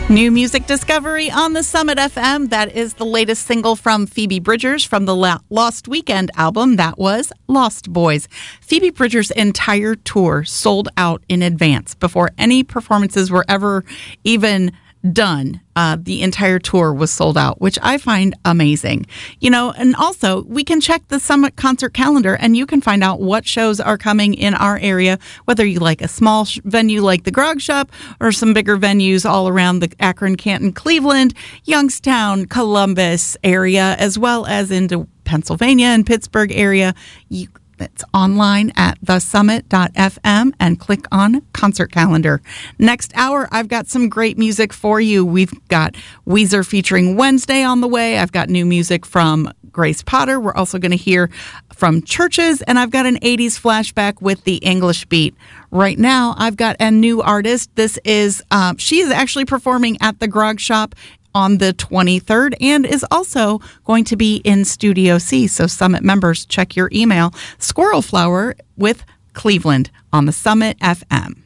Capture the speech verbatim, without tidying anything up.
New music discovery on the Summit F M. That is the latest single from Phoebe Bridgers from the La- Lost Weekend album. That was Lost Boys. Phoebe Bridgers' entire tour sold out in advance before any performances were ever even done. Uh, the entire tour was sold out, which I find amazing. You know, and also we can check the Summit concert calendar and you can find out what shows are coming in our area, whether you like a small sh- venue like the Grog Shop or some bigger venues all around the Akron, Canton, Cleveland, Youngstown, Columbus area, as well as into Pennsylvania and Pittsburgh area. You It's online at the summit dot f m and click on concert calendar. Next hour, I've got some great music for you. We've got Weezer featuring Wednesday on the way. I've got new music from Grace Potter. We're also going to hear from Churches, and I've got an eighties flashback with the English Beat. Right now, I've got a new artist. This is, uh, she is actually performing at the Grog Shop on the twenty-third and is also going to be in Studio C. So Summit members, check your email. Squirrel Flower with Cleveland on the Summit F M.